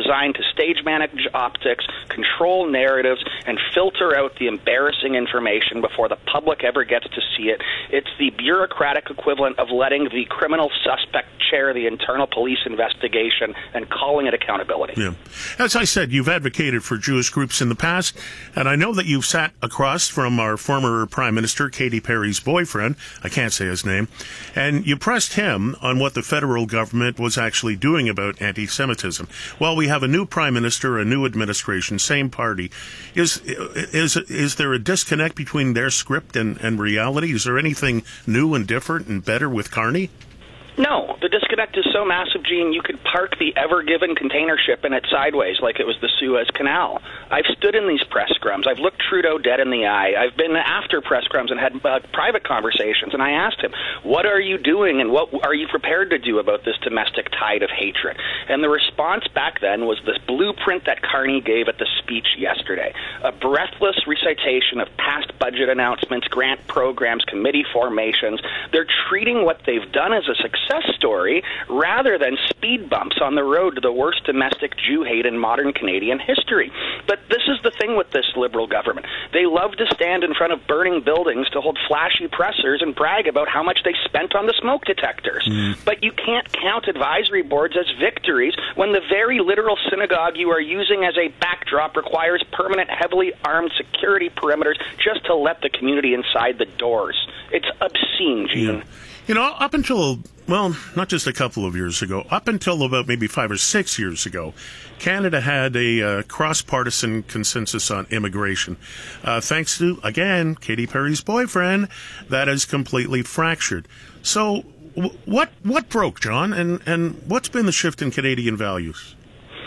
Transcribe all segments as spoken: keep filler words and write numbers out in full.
designed to stage manage optics, control narratives, and filter out the embarrassing information before the public ever gets to see it. It's the bureaucratic equivalent of letting the criminal suspect chair the internal police investigation and calling it accountability. Yeah. As I said, you've advocated for Jewish groups in the past, and I know that you've sat across from our former Prime Minister, Katy Perry's boyfriend, I can't say his name, and you pressed him on what the federal government was actually doing about anti-Semitism. Well, we have a new Prime Minister, a new administration, same party. Is is is there a disconnect between their script and, and reality? Is there anything new and different and better with Carney? No, the disconnect is so massive, Gene, you could park the Ever-Given container ship in it sideways like it was the Suez Canal. I've stood in these press scrums. I've looked Trudeau dead in the eye. I've been after press scrums and had uh, private conversations, and I asked him, what are you doing and what are you prepared to do about this domestic tide of hatred? And the response back then was this blueprint that Carney gave at the speech yesterday, a breathless recitation of past budget announcements, grant programs, committee formations. They're treating what they've done as a success story rather than speed bumps on the road to the worst domestic Jew hate in modern Canadian history. But this is the thing with this Liberal government. They love to stand in front of burning buildings to hold flashy pressers and brag about how much they spent on the smoke detectors. Mm. But you can't count advisory boards as victories when the very literal synagogue you are using as a backdrop requires permanent, heavily armed security perimeters just to let the community inside the doors. It's obscene, Gene. Yeah. You know, up until, well, not just a couple of years ago, up until about maybe five or six years ago, Canada had a uh, cross-partisan consensus on immigration. Uh, thanks to, again, Katy Perry's boyfriend, that is completely fractured. So w- what what broke, John, and, and what's been the shift in Canadian values?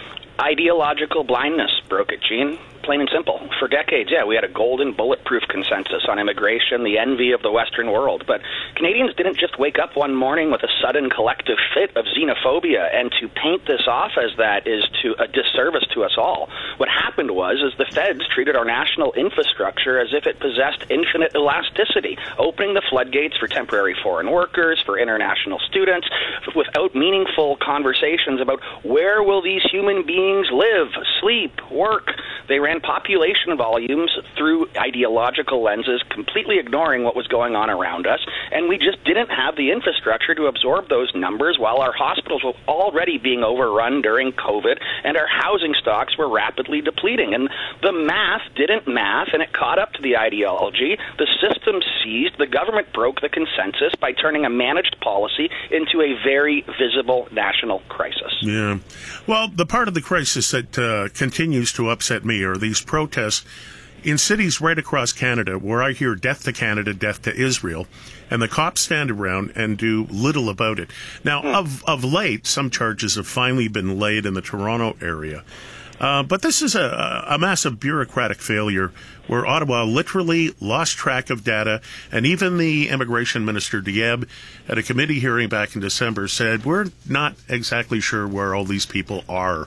Ideological blindness broke it, Gene. Plain and simple. For decades, yeah, we had a golden bulletproof consensus on immigration, the envy of the Western world. But Canadians didn't just wake up one morning with a sudden collective fit of xenophobia, and to paint this off as that is to a disservice to us all. What happened was is the feds treated our national infrastructure as if it possessed infinite elasticity, opening the floodgates for temporary foreign workers, for international students, without meaningful conversations about where will these human beings live, sleep, work. They ran population volumes through ideological lenses, completely ignoring what was going on around us, and we just didn't have the infrastructure to absorb those numbers while our hospitals were already being overrun during COVID and our housing stocks were rapidly depleting. And the math didn't math, and it caught up to the ideology. The system seized, the government broke the consensus by turning a managed policy into a very visible national crisis. Yeah. Well, the part of the crisis that uh, continues to upset me are these protests in cities right across Canada where I hear death to Canada, death to Israel, and the cops stand around and do little about it. Now, mm. of, of late, some charges have finally been laid in the Toronto area. Uh, but this is a, a massive bureaucratic failure where Ottawa literally lost track of data, and even the Immigration Minister, Diab, at a committee hearing back in December said, we're not exactly sure where all these people are.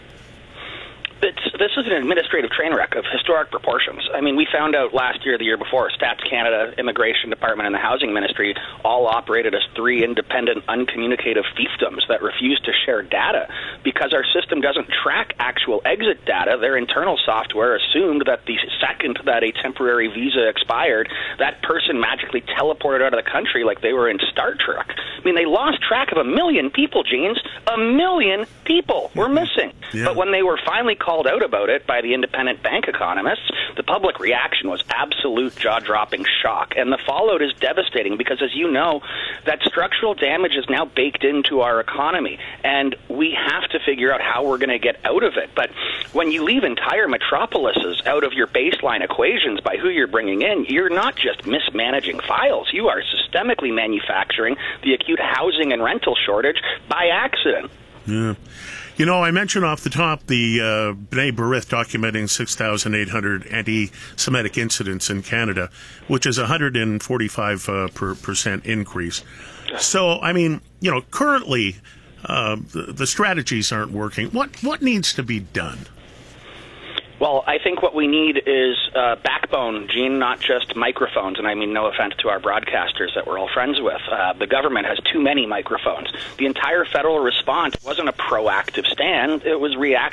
It's, this is an administrative train wreck of historic proportions. I mean, we found out last year, the year before, Stats Canada, Immigration Department, and the Housing Ministry all operated as three independent, uncommunicative fiefdoms that refuse to share data because our system doesn't track actual exit data. Their internal software assumed that the second that a temporary visa expired, that person magically teleported out of the country like they were in Star Trek. I mean, they lost track of a million people, Jeans. A million people were missing. Yeah. But when they were finally called out about it by the independent bank economists, the public reaction was absolute jaw-dropping shock. And the fallout is devastating because, as you know, that structural damage is now baked into our economy. And we have to figure out how we're going to get out of it. But when you leave entire metropolises out of your baseline equations by who you're bringing in, you're not just mismanaging files. You are systemically manufacturing the acute housing and rental shortage by accident. Yeah. You know, I mentioned off the top the uh, B'nai B'rith documenting six thousand eight hundred anti-Semitic incidents in Canada, which is a one hundred forty-five uh, per, percent increase. So, I mean, you know, currently uh, the, the strategies aren't working. What what needs to be done? Well, I think what we need is uh, backbone, Gene, not just microphones. And I mean no offense to our broadcasters that we're all friends with. Uh, the government has too many microphones. The entire federal response wasn't a proactive stand. It was reactive.